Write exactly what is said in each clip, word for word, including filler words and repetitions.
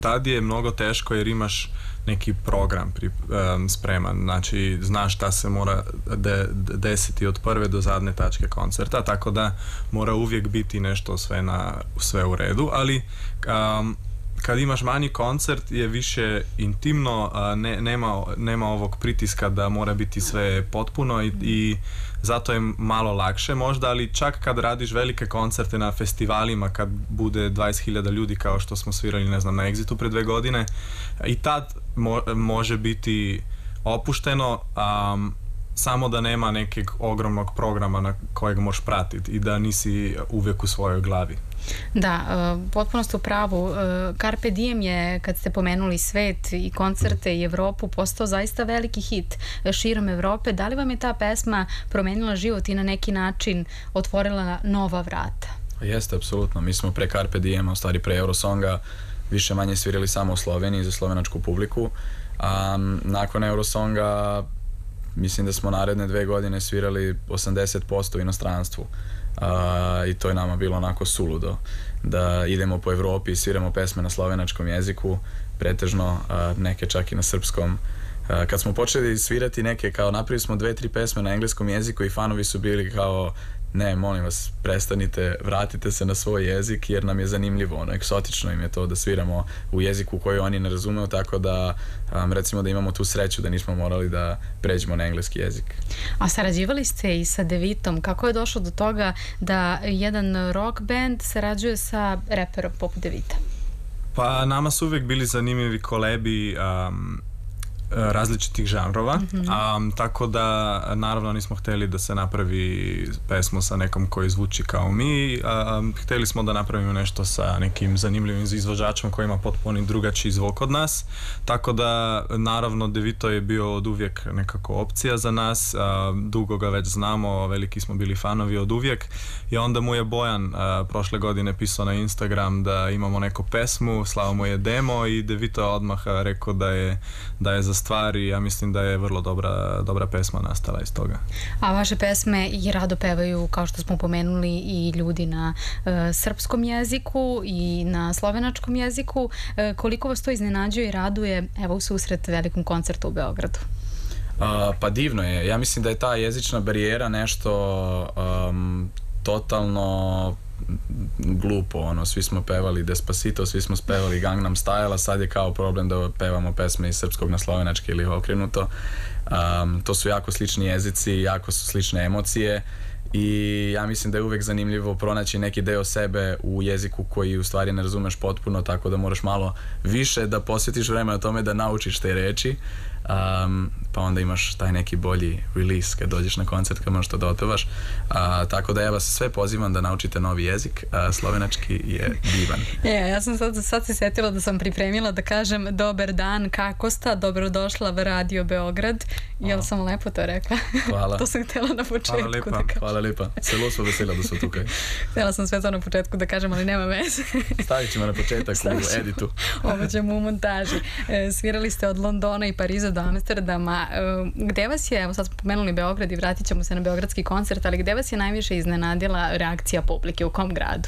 Tad je mnogo teško jer imaš neki program pri, um, spreman, znači znaš šta se mora de, desiti od prve do zadnje tačke koncerta, tako da mora uvijek biti nešto sve, na, sve u redu, ali um, kad imaš manji koncert je više intimno, ne, nema, nema ovog pritiska da mora biti sve potpuno i, i zato je malo lakše možda, ali čak kad radiš velike koncerte na festivalima, kad bude dvadeset hiljada ljudi kao što smo svirali, ne znam, na Exitu pre dve godine, i tad mo, može biti opušteno, um, samo da nema nekog ogromnog programa na kojeg možeš pratiti i da nisi uvijek u svojoj glavi. Da, potpuno ste u pravu. Carpe Diem je, kad ste pomenuli svet i koncerte i Evropu, postao zaista veliki hit širom Evrope. Da li vam je ta pesma promenila život i na neki način otvorila nova vrata? Jeste, apsolutno. Mi smo pre Carpe Diema, u stvari pre Eurosonga, više manje svirali samo u Sloveniji za slovenačku publiku. A nakon Eurosonga mislim da smo naredne dve godine svirali osamdeset posto u inostranstvu. Uh, i to je nama bilo onako suludo da idemo po Evropi i sviramo pesme na slovenačkom jeziku, pretežno uh, neke čak i na srpskom. Uh, kad smo počeli svirati neke, kao napravili smo dve, tri pesme na engleskom jeziku i fanovi su bili kao, ne, molim vas, prestanite, vratite se na svoj jezik jer nam je zanimljivo, ono, egzotično im je to da sviramo u jeziku koji oni ne razumeju, tako da um, recimo da imamo tu sreću da nismo morali da pređemo na engleski jezik. A sarađivali ste i sa Devitom, kako je došlo do toga da jedan rock band sarađuje sa reperom poput Devita? Pa nama su uvijek bili zanimljivi kolebi um, različitih žanrova, mm-hmm. um, tako da naravno nismo htjeli da se napravi pesmu sa nekom koji zvuči kao mi, um, htjeli smo da napravimo nešto sa nekim zanimljivim izvođačom koji ima potpuno drugačiji zvuk od nas, tako da naravno Devito je bio od uvijek nekako opcija za nas, uh, dugo ga već znamo, veliki smo bili fanovi od uvijek i onda mu je Bojan uh, prošle godine pisao na Instagram da imamo neku pesmu, slao mu je demo i Devito je odmah rekao da je, da je za stvari, ja mislim da je vrlo dobra, dobra pesma nastala iz toga. A vaše pesme i rado pevaju, kao što smo pomenuli, i ljudi na uh, srpskom jeziku i na slovenačkom jeziku. Uh, koliko vas to iznenađuje i raduje, evo, u susret velikom koncertu u Beogradu? Uh, pa divno je. Ja mislim da je ta jezična barijera nešto um, totalno glupo, ono, svi smo pevali Despacito, svi smo pevali Gangnam Style, a sad je kao problem da pevamo pesme iz srpskog na slovenački ili okrenuto. Um, to su jako slični jezici, jako su slične emocije i ja mislim da je uvek zanimljivo pronaći neki deo sebe u jeziku koji u stvari ne razumeš potpuno, tako da moraš malo više da posvetiš vremena tome da naučiš te reči. Um, pa onda imaš taj neki bolji release kad dođeš na koncert, kad možeš to da opevaš. Uh, tako da ja vas sve pozivam da naučite novi jezik. Uh, slovenački je divan. Ja, ja sam sad, sad se sjetila da sam pripremila da kažem dobar dan, kako sta, dobrodošla v Radio Beograd. Jel sam lepo to rekla? Hvala. To sam htjela na početku Hvala lijepa. da kažem. Hvala lijepa. Celo smo vesela da su tukaj. Htjela sam sve to na početku da kažem, ali nema veze. Stavit ćemo na početak u editu. Ovo ćemo u montaži. E, svirali ste od Londona i Pariza do Amsterdama. E, gde vas je, evo sad smo pomenuli Beograd i vratit ćemo se na beogradski koncert, ali gde vas je najviše iznenadila reakcija publike, u kom gradu?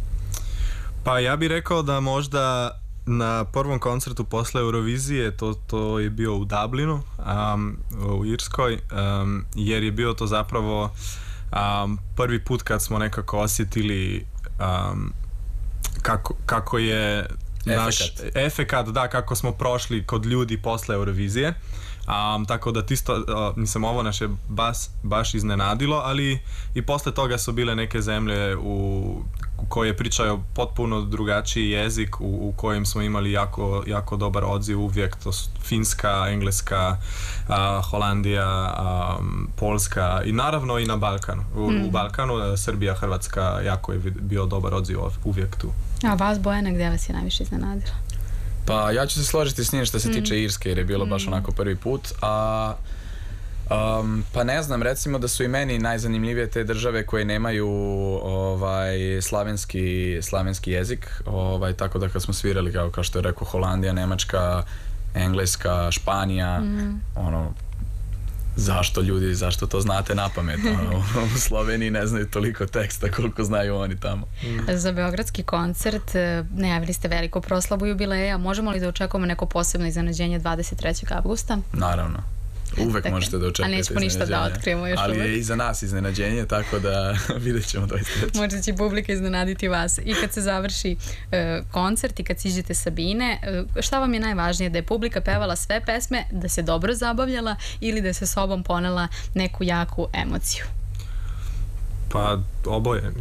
Pa ja bih rekao da možda na prvom koncertu posle Eurovizije, to, to je bio u Dublinu, um, u Irskoj, um, jer je bio to zapravo um, prvi put kad smo nekako osjetili um, kako, kako je naš efekat. efekat, da, kako smo prošli kod ljudi posle Eurovizije. Um, tako da tisto, uh, mislim, ovo nas je baš, baš iznenadilo, ali i posle toga su bile neke zemlje u, u koje pričaju potpuno drugačiji jezik, u, u kojem smo imali jako, jako dobar odziv uvijek. To su Finska, Engleska, uh, Holandija, um, Poljska i naravno i na Balkanu. U, mm. u Balkanu, uh, Srbija, Hrvatska, jako je bio dobar odziv uvijek tu. A vas, Bojana, gdje vas je najviše iznenadila? Pa ja ću se složiti s njim što se tiče Irske, jer je bilo baš onako prvi put, a um, pa ne znam, recimo da su i meni najzanimljivije te države koje nemaju ovaj slavenski, slavenski jezik, ovaj, tako da kad smo svirali, kao, kao što je rekao, Holandija, Nemačka, Engleska, Španija, mm. ono, zašto ljudi, zašto to znate na pamet. Ono, u Sloveniji ne znaju toliko teksta koliko znaju oni tamo. Mm. Za beogradski koncert najavili ste veliku proslavu jubileja. Možemo li da očekujemo neko posebno iznenađenje dvadeset trećeg avgusta? Naravno. Uvek dakle, možete da očekujete iznenađenje. A nećemo ništa da otkrijemo još ali uvek. Je i za nas iznenađenje, tako da vidjet ćemo dvadeset trećeg Možda će publika iznenaditi vas. I kad se završi uh, koncert i kad siđete sa bine, uh, šta vam je najvažnije? Da je publika pevala sve pesme, da se dobro zabavljala ili da se sobom ponela neku jaku emociju? Pa oboje.